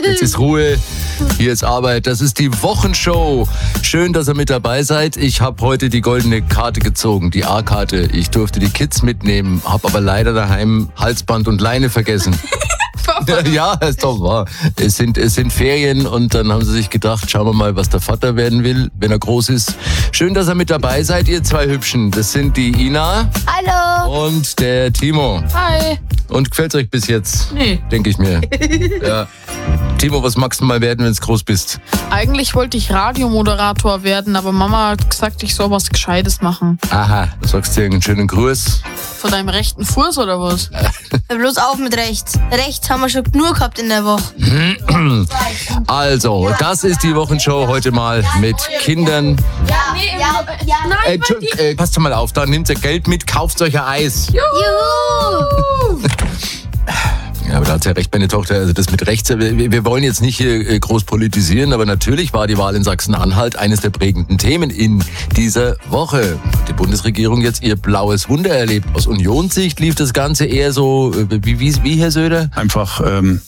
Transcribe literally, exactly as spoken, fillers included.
Jetzt ist Ruhe, hier ist Arbeit. Das ist die Wochenshow. Schön, dass ihr mit dabei seid. Ich habe heute die goldene Karte gezogen, die A-Karte. Ich durfte die Kids mitnehmen, habe aber leider daheim Halsband und Leine vergessen. Ja, ist doch wahr. Es sind, es sind Ferien und dann haben sie sich gedacht, schauen wir mal, was der Vater werden will, wenn er groß ist. Schön, dass ihr mit dabei seid, ihr zwei Hübschen. Das sind die Ina. Hallo. Und der Timo. Hi. Und gefällt's euch bis jetzt? Nee. Denke ich mir. Ja. Timo, was magst du mal werden, wenn du groß bist? Eigentlich wollte ich Radiomoderator werden, aber Mama hat gesagt, ich soll was Gescheites machen. Aha, du sagst dir einen schönen Gruß. Von deinem rechten Fuß oder was? Hör bloß auf mit rechts. Rechts haben wir schon genug gehabt in der Woche. Also, das ist die Wochenshow heute mal mit Kindern. Ja, ja, ja. Äh, Entschu- äh, passt doch mal auf, da nehmt ihr Geld mit, kauft euch ein Eis. Juhu. Ja, aber da hat ja recht, meine Tochter, also das mit rechts, wir, wir wollen jetzt nicht hier groß politisieren, aber natürlich war die Wahl in Sachsen-Anhalt eines der prägenden Themen in dieser Woche. Die Bundesregierung jetzt ihr blaues Wunder erlebt. Aus Unionssicht lief das Ganze eher so, wie, wie, wie Herr Söder? Einfach ähm,